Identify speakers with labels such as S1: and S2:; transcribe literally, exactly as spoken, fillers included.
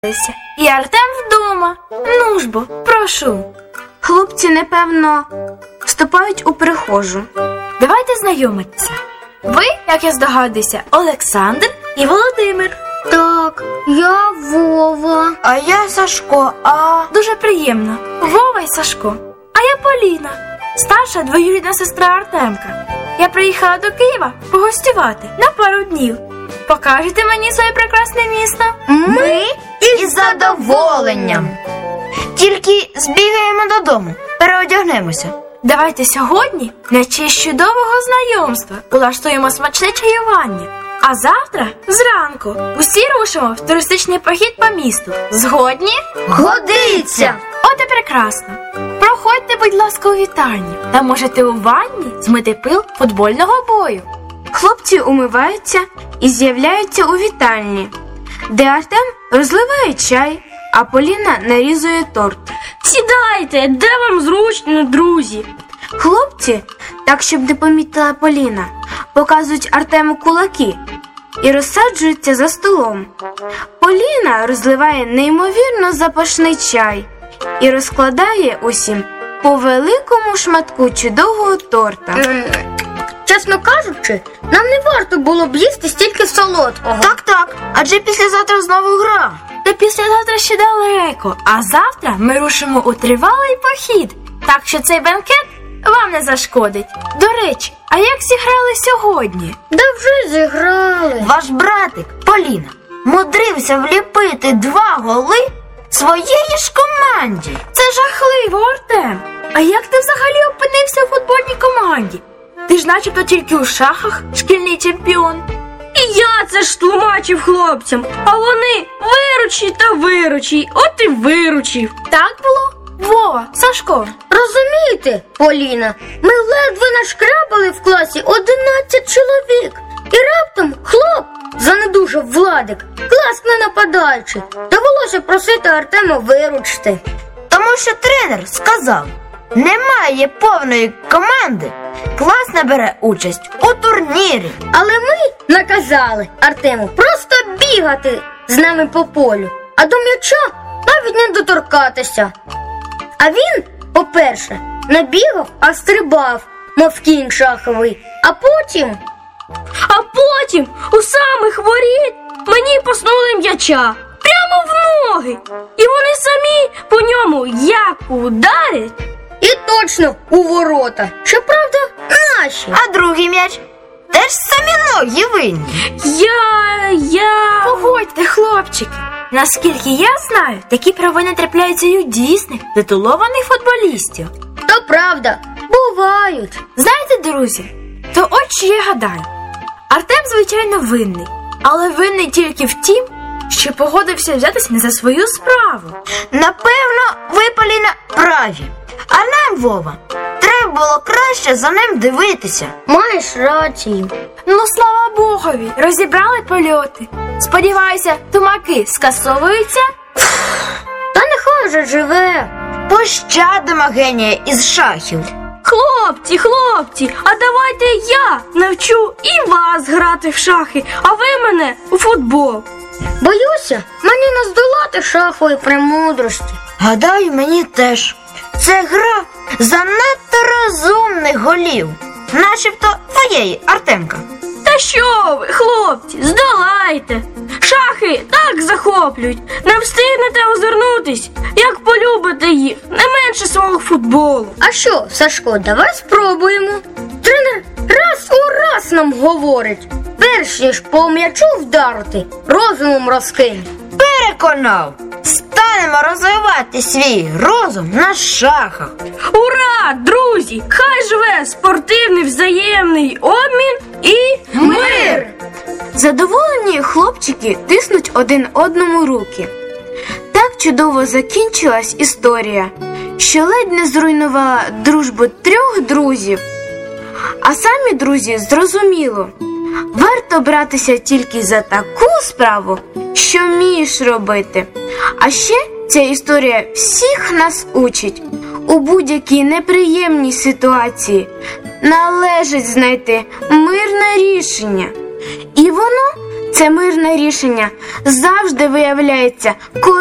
S1: І Артем вдома. Ну ж бо, прошу.
S2: Хлопці, непевно, вступають у прихожу.
S1: Давайте знайомитися. Ви, як я здогадуюся, Олександр і Володимир.
S2: Так, я Вова.
S3: А я Сашко, а...
S1: Дуже приємно. Вова і Сашко. А я Поліна, старша двоюрідна сестра Артемка. Я приїхала до Києва погостювати на пару днів. Покажете мені своє прекрасне місто?
S3: Ми із задоволенням. Тільки збігаємо додому, переодягнемося.
S1: Давайте сьогодні, на честь чудового знайомства, улаштуємо смачне чаювання. А завтра, зранку, усі рушимо в туристичний похід по місту. Згодні?
S3: Годиться!
S1: От і прекрасно. Проходьте, будь ласка, у вітальню. Та можете у ванні змити пил футбольного бою.
S2: Хлопці умиваються і з'являються у вітальні, де Артем розливає чай, а Поліна нарізує торт.
S4: Сідайте, де вам зручно, друзі?
S2: Хлопці, так щоб не помітила Поліна, показують Артему кулаки і розсаджуються за столом. Поліна розливає неймовірно запашний чай і розкладає усім по великому шматку чудового торта.
S4: Чесно кажучи, нам не варто було б їсти стільки солодкого.
S3: Так-так, адже післязавтра знову гра.
S1: Та післязавтра ще далеко, а завтра ми рушимо у тривалий похід. Так що цей бенкет вам не зашкодить. До речі, а як зіграли сьогодні?
S4: Да вже зіграли.
S3: Ваш братик, Поліна, мудрився вліпити два голи своєї ж команді.
S1: Це жахливо, Артем. А як ти взагалі опинився у футбольній команді? Ти ж начебто тільки у шахах шкільний чемпіон.
S4: І я це ж тлумачив хлопцям, а вони виручі та виручі, от і виручив.
S1: Так було? Вова, Сашко.
S4: Розумієте, Поліна, ми ледве нашкрябали в класі одинадцять чоловік. І раптом хлоп занедужав Владик, клас не нападаючи. Довелося просити Артема виручити.
S3: Тому що тренер сказав, немає повної команди, клас не бере участь у турнірі.
S4: Але ми наказали Артему просто бігати з нами по полю, а до м'яча навіть не доторкатися. А він, по-перше, не бігав, а стрибав, мов кінь шаховий, а потім... А потім у самих воріт мені поснули м'яча прямо в ноги. І вони самі по ньому як ударять. І точно у ворота. Щоправда, наші.
S3: А другий м'яч? Теж самі ноги винні.
S4: Я... я...
S1: Погодьте, хлопчики. Наскільки я знаю, такі провини трапляються й у дійсних, титулованих футболістів.
S4: То правда, бувають.
S1: Знаєте, друзі, то от що я гадаю. Артем, звичайно, винний. Але винний тільки в тім, що погодився взятися не за свою справу.
S3: Напевно, ви, Поліна, праві. А нам, Вова, треба було краще за ним дивитися.
S4: Маєш рацію.
S1: Ну, слава Богові, розібрали польоти. Сподіваюся, тумаки скасовуються?
S4: Та нехай же живе.
S3: Пощадимо генія із шахів.
S4: Хлопці, хлопці, а давайте я навчу і вас грати в шахи, а ви мене у футбол. Боюся, мені не здолати шахової премудрості.
S3: Гадаю, мені теж. Це гра занадто розумних голів. Начебто твоєї, Артемка.
S4: Та що ви, хлопці, здолайте. Шахи так захоплюють, не встигнете озирнутись, як полюбите їх, не менше свого футболу. А що, Сашко, давай спробуємо. Тренер раз у раз нам говорить, перш ніж по м'ячу вдарити, розумом розкинь.
S3: Переконав. Станемо розвивати свій розум на шахах.
S4: Ура, друзі! Хай живе спортивний взаємний обмін і мир!
S2: Задоволені хлопчики тиснуть один одному руки. Так чудово закінчилась історія, що ледь не зруйнувала дружбу трьох друзів. А самі друзі зрозуміло, варто братися тільки за таку справу, що вмієш робити. А ще ця історія всіх нас учить. У будь-якій неприємній ситуації належить знайти мирне рішення. І воно Це мирне рішення завжди виявляється